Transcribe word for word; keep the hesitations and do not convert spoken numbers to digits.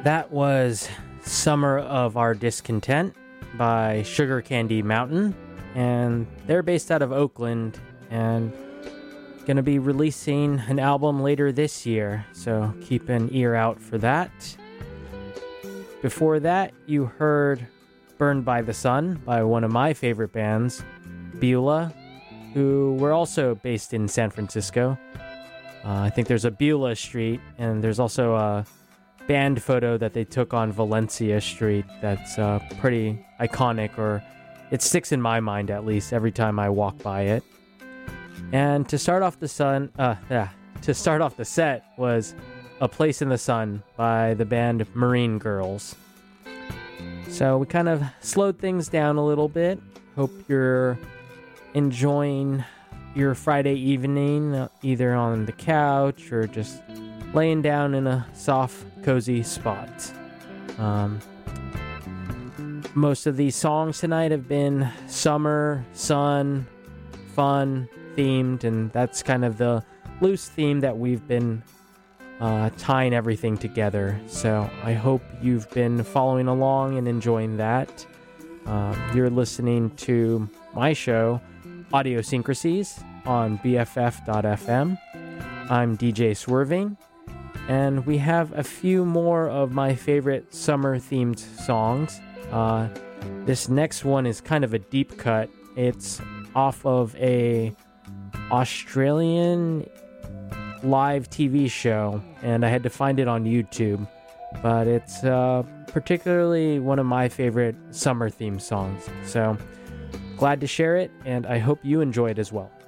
That was Summer of Our Discontent by Sugar Candy Mountain, and they're based out of Oakland and going to be releasing an album later this year, so keep an ear out for that. Before that, you heard Burned by the Sun by one of my favorite bands, Beulah, who were also based in San Francisco. Uh, I think there's a Beulah Street, and there's also a band photo that they took on Valencia Street that's uh, pretty iconic, or it sticks in my mind at least every time I walk by it. And to start off the sun, uh, yeah, to start off the set was A Place in the Sun by the band Marine Girls. So we kind of slowed things down a little bit. Hope you're enjoying your Friday evening, uh, either on the couch or just laying down in a soft, cozy spot. Um, most of these songs tonight have been summer, sun, fun themed, and that's kind of the loose theme that we've been uh, tying everything together. So I hope you've been following along and enjoying that. Um, you're listening to my show, Audiosyncrasies, on B F F dot F M. I'm D J Swerving, and we have a few more of my favorite summer-themed songs. Uh, this next one is kind of a deep cut. It's off of a Australian live T V show, and I had to find it on YouTube. But it's uh, particularly one of my favorite summer-themed songs. So glad to share it, and I hope you enjoy it as well.